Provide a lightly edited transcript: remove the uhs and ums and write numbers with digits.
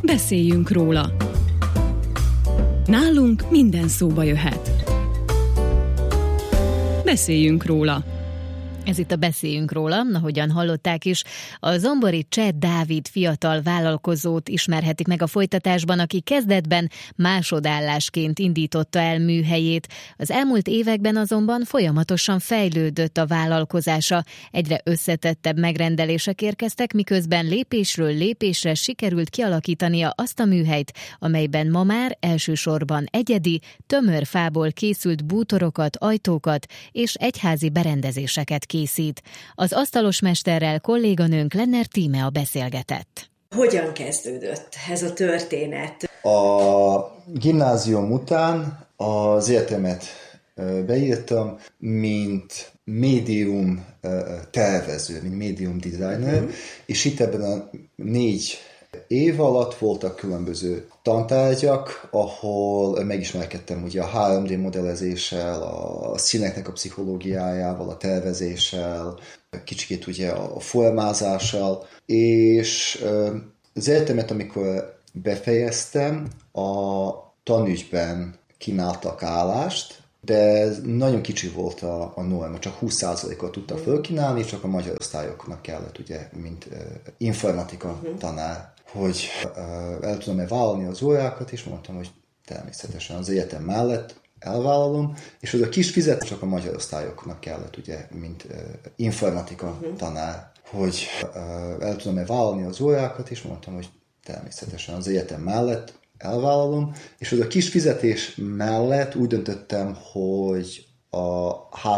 Beszéljünk róla. Nálunk minden szóba jöhet. Beszéljünk róla. Ez itt a Beszéljünk róla, ahogyan hallották is. A zombori Cseh Dávid fiatal vállalkozót ismerhetik meg a folytatásban, aki kezdetben másodállásként indította el műhelyét. Az elmúlt években azonban folyamatosan fejlődött a vállalkozása. Egyre összetettebb megrendelések érkeztek, miközben lépésről lépésre sikerült kialakítania azt a műhelyt, amelyben ma már elsősorban egyedi, tömör fából készült bútorokat, ajtókat és egyházi berendezéseket készít. Az asztalos mesterrel kolléganőnk Lenner Tíme beszélgetett. Hogyan kezdődött ez a történet? A gimnázium után az egyetemet beírtam, mint médium tervező, mint médium designer, és itt ebben a 4 év alatt voltak különböző tantárgyak, ahol megismerkedtem ugye a 3D modellezéssel, a színeknek a pszichológiájával, a tervezéssel, kicsikét ugye a formázással, és az egyetemet, amikor befejeztem, a tanügyben kínáltak állást, de nagyon kicsi volt a norma, csak 20%-ot tudta fölkínálni, csak a magyar osztályoknak kellett, ugye, mint informatika tanár, hogy el tudom-e vállalni az órákat, és mondtam, hogy természetesen az egyetem mellett elvállalom, és az a kis fizetés csak a magyar osztályoknak kellett, ugye, mint informatika tanár, hogy el tudom-e vállalni az órákat, és mondtam, hogy természetesen az egyetem mellett elvállalom, és az a kis fizetés mellett úgy döntöttem, hogy a